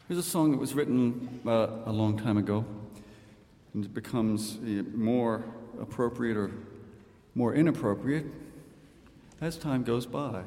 Here's a song that was written a long time ago, and it becomes more appropriate or more inappropriate as time goes by.